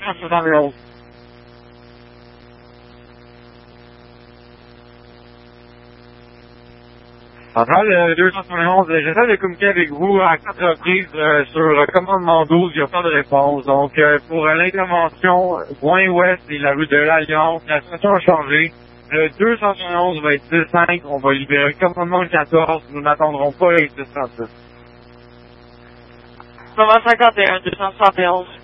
271. Centrale 271, j'essaie de communiquer avec vous à 4 reprises sur le commandement 12, il n'y a pas de réponse. Donc, pour l'intervention, point ouest et la rue de l'Alliance, la situation a changé. Le 271 va être 10-5, on va libérer le commandement 14, nous n'attendrons pas les 10-36. Moment 51, 271.